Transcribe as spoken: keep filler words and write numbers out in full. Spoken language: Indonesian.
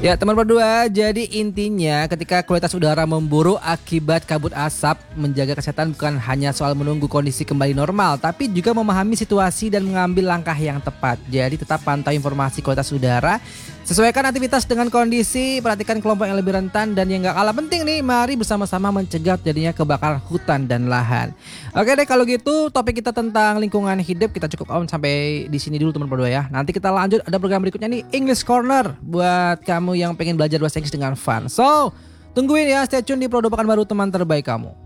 Ya teman berdua, jadi intinya ketika kualitas udara memburuk akibat kabut asap, menjaga kesehatan bukan hanya soal menunggu kondisi kembali normal, tapi juga memahami situasi dan mengambil langkah yang tepat. Jadi tetap pantau informasi kualitas udara, sesuaikan aktivitas dengan kondisi, perhatikan kelompok yang lebih rentan, dan yang gak kalah penting nih, mari bersama-sama mencegah jadinya kebakaran hutan dan lahan. Oke deh, kalau gitu topik kita tentang lingkungan hidup kita cukup on sampai di sini dulu teman berdua ya. Nanti kita lanjut, ada program berikutnya nih, English Corner, buat kamu yang pengen belajar bahasa Inggris dengan fun. So, tungguin ya, stay tune di Produk Pekan Baru teman terbaik kamu.